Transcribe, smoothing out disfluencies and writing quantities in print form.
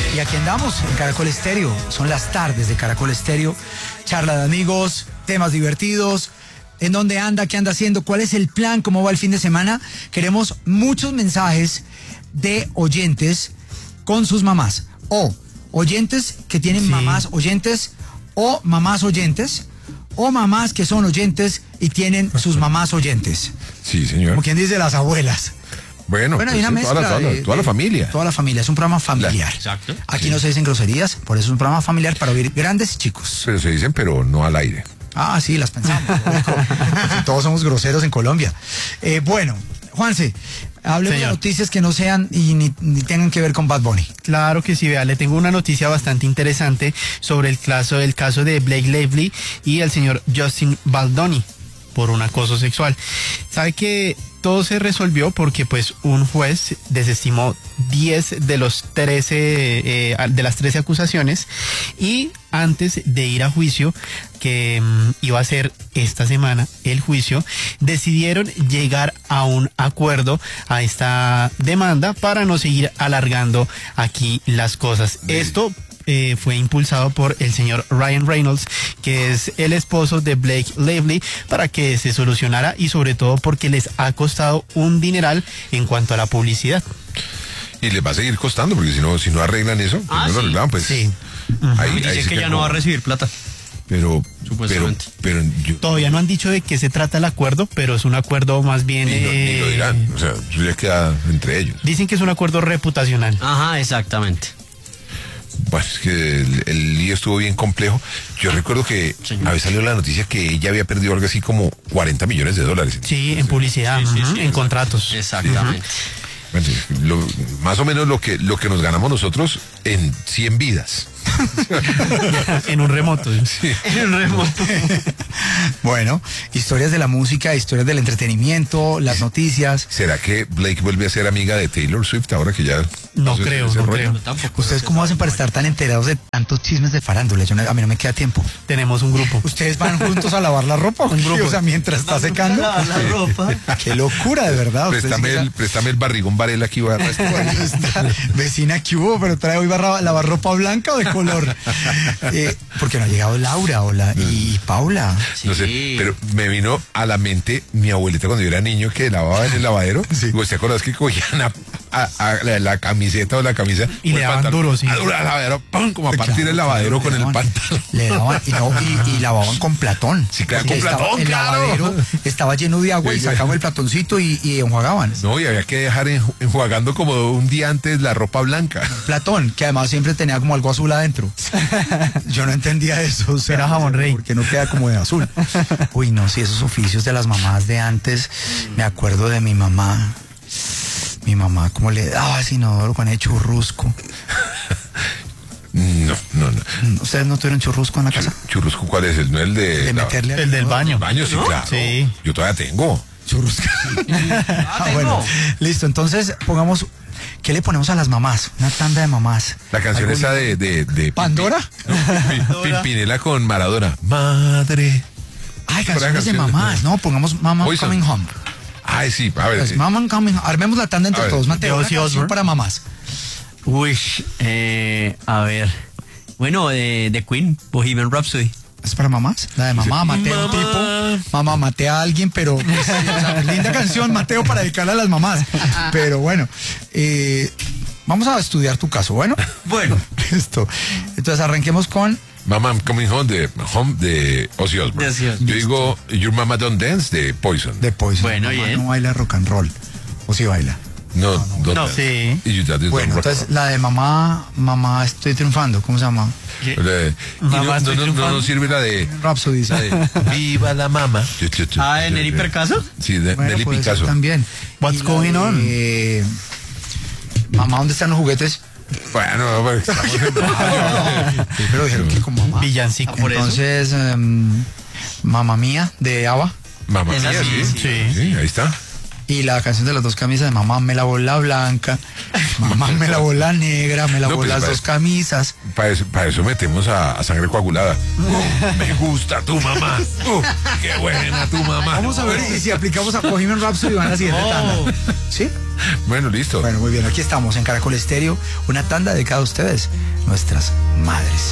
Y aquí andamos en Caracol Estéreo. Son las tardes de Caracol Estéreo. Charla de amigos, temas divertidos. ¿En dónde anda? ¿Qué anda haciendo? ¿Cuál es el plan? ¿Cómo va el fin de semana? Queremos muchos mensajes de oyentes con sus mamás. O oyentes que tienen mamás oyentes. O mamás oyentes. O mamás que son oyentes y tienen sus mamás oyentes. Sí, señor. Como quien dice, las abuelas. Bueno, hay una mezcla toda la familia. Toda la familia, es un programa familiar. Exacto. Aquí no se dicen groserías, por eso es un programa familiar para oír grandes y chicos. Pero se dicen, pero no al aire. Ah, sí, las pensamos. Todos somos groseros en Colombia. Bueno, Juanse, hablemos de noticias que no sean y ni tengan que ver con Bad Bunny. Claro que sí, vea, le tengo una noticia bastante interesante sobre el caso de Blake Lively y el señor Justin Baldoni por un acoso sexual. Sabe que todo se resolvió porque pues un juez desestimó 10 de los 13 de las 13 acusaciones, y antes de ir a juicio, que iba a ser esta semana el juicio, decidieron llegar a un acuerdo a esta demanda para no seguir alargando aquí las cosas. Esto fue impulsado por el señor Ryan Reynolds, que es el esposo de Blake Lively, para que se solucionara, y sobre todo porque les ha costado un dineral en cuanto a la publicidad. Y les va a seguir costando, porque si no arreglan eso, pues no lo arreglan, pues. Sí. Dice que ya no va a recibir plata. Pero Supuestamente. Todavía no han dicho de qué se trata el acuerdo, pero es un acuerdo más bien... Ni lo dirán, o sea, eso ya queda entre ellos. Dicen que es un acuerdo reputacional. Ajá, exactamente. Bueno, es que el lío estuvo bien complejo. Yo recuerdo que había salido la noticia que ella había perdido algo así como $40 millones. Sí, en publicidad, en contratos. Exactamente. Bueno, más o menos lo que nos ganamos nosotros en 100 vidas. En un remoto. Sí. En un remoto. Bueno, historias de la música, historias del entretenimiento, las noticias. ¿Será que Blake vuelve a ser amiga de Taylor Swift ahora que ya... No creo. Tampoco. ¿Ustedes cómo hacen para estar tan enterados de tantos chismes de farándula? A mí no me queda tiempo. Tenemos un grupo. ¿Ustedes van juntos a lavar la ropa? Un grupo. O sea, mientras está secando. A lavar la ropa. Qué locura, de verdad. Préstame el barrigón Varela aquí va a Vecina, ¿qué hubo? ¿Pero trae hoy a lavar ropa blanca o de color? Porque no ha llegado Laura y Paula. No sé, pero me vino a la mente mi abuelita cuando yo era niño, que lavaba en el lavadero. Sí. ¿Te acuerdas que cogían la camiseta o la camisa y le daban duro, sí? Al lavadero, ¡pum! Como a partir el lavadero con el pantalón. Le daban y lavaban con Platón. Sí, claro, con Platón, el claro. lavadero estaba lleno de agua y sacaban el platoncito y enjuagaban. No, y había que dejar enjuagando como un día antes la ropa blanca. Platón, que además siempre tenía como algo azul adentro. Yo no entendía eso. O sea, era jabón rey. Porque no queda como de azul. Uy, no, sí, esos oficios de las mamás de antes. Me acuerdo de mi mamá. Mi mamá, como le daba ese inodoro con el churrusco. No. ¿Ustedes no tuvieron churrusco en la casa? ¿Churrusco cuál es? ¿No el de meterle el del baño? El baño, sí, ¿No? claro. Sí. Yo todavía tengo. Churrusco. Bueno, listo. Entonces, pongamos... ¿Qué le ponemos a las mamás? Una tanda de mamás. La canción esa de ¿Pandora? Pimpinela con Maradona. Madre. Ay, canciones de mamás. No, pongamos Mama Coming Home. Ay, sí, a ver. Pues Mama Coming Home. Armemos la tanda entre todos. Mateo, una canción para mamás. Uy, a ver. Bueno, de Queen, Bohemian Rhapsody. ¿Es para mamás? La de mamá, Mateo, Mamá. tipo. Mamá, maté a alguien, pero... pues, o sea, linda canción, Mateo, para dedicarla a las mamás. Pero bueno, vamos a estudiar tu caso, ¿bueno? Bueno. Listo. Entonces arranquemos con... Mama I'm Coming Home de Ozzy Osbourne. Yo digo Your Mama Don't Dance de Poison. De Poison. Bueno, Mamá bien. no baila rock and roll. ¿O sí baila? No, sí. Y You Daddy Bueno, Don't Rock. entonces la de mamá estoy triunfando, ¿cómo se llama? Y Mamá, no estoy triunfando. nos sirve la de Rhapsody. Viva la mama. Ah, ¿de Nelly Picasso? Sí, de Bueno, Nelly puede ser Picasso. también. What's Y la going on? de, mamá, ¿dónde están los juguetes? Bueno, pero estamos en Pero dijeron que con mamá. Villancico. por eso. Entonces, Mamá Mía de ABBA. Mamá Esa mía, sí, sí, ahí está. Y la canción de las dos camisas de mamá me lavó la blanca, mamá me lavó la negra, me lavó No, pues, las para- dos camisas. Para eso metemos a sangre coagulada. Me gusta tu mamá. Qué buena tu mamá. Vamos a ver si aplicamos a Bohemian Rhapsody van a la siguiente tanda. ¿Sí? Bueno, listo. Bueno, muy bien, aquí estamos en Caracol Estéreo, una tanda dedicada a ustedes, nuestras madres.